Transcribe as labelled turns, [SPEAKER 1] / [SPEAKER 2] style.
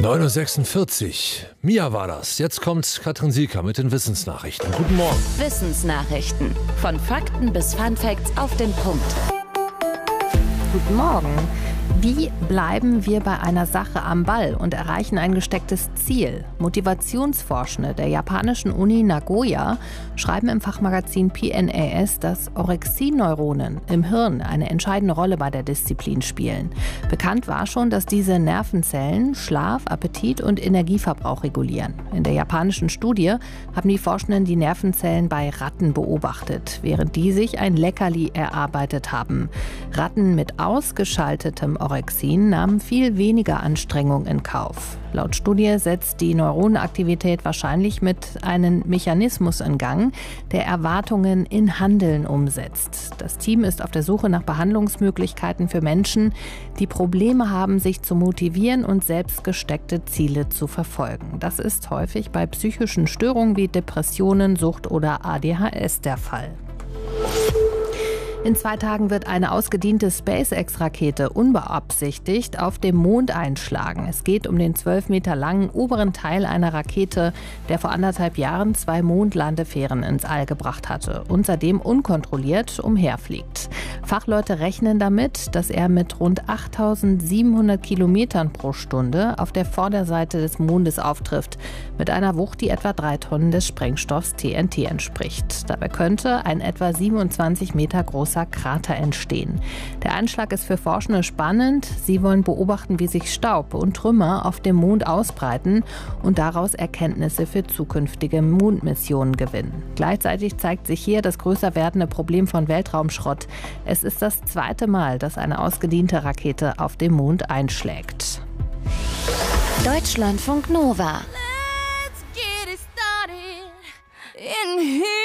[SPEAKER 1] 9.46 Uhr. Mia war das. Jetzt kommt Katrin Sieker mit den Wissensnachrichten. Guten Morgen.
[SPEAKER 2] Wissensnachrichten. Von Fakten bis Funfacts auf den Punkt.
[SPEAKER 3] Guten Morgen. Wie bleiben wir bei einer Sache am Ball und erreichen ein gestecktes Ziel? Motivationsforschende der japanischen Uni Nagoya schreiben im Fachmagazin PNAS, dass Orexin-Neuronen im Hirn eine entscheidende Rolle bei der Disziplin spielen. Bekannt war schon, dass diese Nervenzellen Schlaf, Appetit und Energieverbrauch regulieren. In der japanischen Studie haben die Forschenden die Nervenzellen bei Ratten beobachtet, während die sich ein Leckerli erarbeitet haben. Ratten mit ausgeschaltetem Orexin nahmen viel weniger Anstrengung in Kauf. Laut Studie setzt die Neuronenaktivität wahrscheinlich mit einem Mechanismus in Gang, der Erwartungen in Handeln umsetzt. Das Team ist auf der Suche nach Behandlungsmöglichkeiten für Menschen, die Probleme haben, sich zu motivieren und selbst gesteckte Ziele zu verfolgen. Das ist häufig bei psychischen Störungen wie Depressionen, Sucht oder ADHS der Fall. In 2 Tagen wird eine ausgediente SpaceX-Rakete unbeabsichtigt auf dem Mond einschlagen. Es geht um den 12 Meter langen oberen Teil einer Rakete, der vor 1,5 Jahren 2 Mondlandefähren ins All gebracht hatte und seitdem unkontrolliert umherfliegt. Fachleute rechnen damit, dass er mit rund 8.700 Kilometern pro Stunde auf der Vorderseite des Mondes auftrifft, mit einer Wucht, die etwa 3 Tonnen des Sprengstoffs TNT entspricht. Dabei könnte ein etwa 27 Meter großer Krater entstehen. Der Einschlag ist für Forschende spannend. Sie wollen beobachten, wie sich Staub und Trümmer auf dem Mond ausbreiten und daraus Erkenntnisse für zukünftige Mondmissionen gewinnen. Gleichzeitig zeigt sich hier das größer werdende Problem von Weltraumschrott. Es ist das 2. Mal, dass eine ausgediente Rakete auf dem Mond einschlägt.
[SPEAKER 2] Deutschlandfunk Nova.
[SPEAKER 4] Let's get it started in here.